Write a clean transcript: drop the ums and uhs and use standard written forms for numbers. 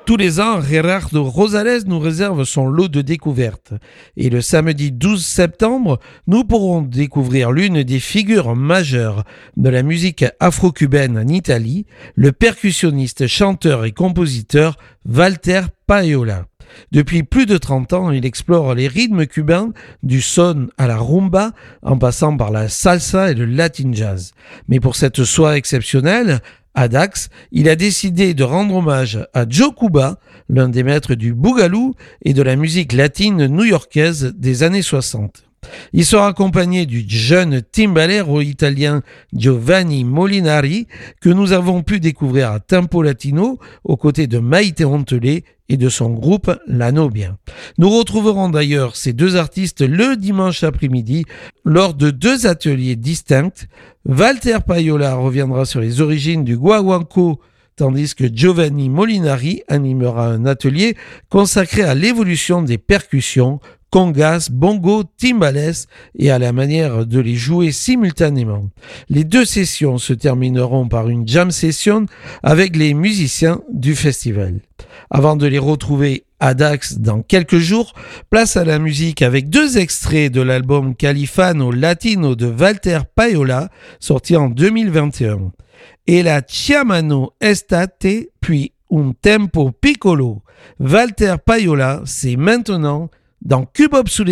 Tous les ans, Gerardo Rosales nous réserve son lot de découvertes. Et le samedi 12 septembre, nous pourrons découvrir l'une des figures majeures de la musique afro-cubaine en Italie, le percussionniste, chanteur et compositeur Walter Payola. Depuis plus de 30 ans, il explore les rythmes cubains du son à la rumba, en passant par la salsa et le latin jazz. Mais pour cette soirée exceptionnelle, à Dax, il a décidé de rendre hommage à Joe Cuba, l'un des maîtres du boogaloo et de la musique latine new-yorkaise des années 60. Il sera accompagné du jeune timbalero italien Giovanni Molinari, que nous avons pu découvrir à Tempo Latino aux côtés de Maite Ontelé et de son groupe La Nobia. Nous retrouverons d'ailleurs ces deux artistes le dimanche après-midi lors de deux ateliers distincts. Walter Payola reviendra sur les origines du guaguancó, tandis que Giovanni Molinari animera un atelier consacré à l'évolution des percussions, congas, bongos, timbales et à la manière de les jouer simultanément. Les deux sessions se termineront par une jam session avec les musiciens du festival. Avant de les retrouver à Dax dans quelques jours, place à la musique avec deux extraits de l'album Califano Latino de Walter Payola, sorti en 2021. Et la Chiamano Estate, puis Un Tempo Piccolo. Walter Payola, c'est maintenant dans Cube Obsolète.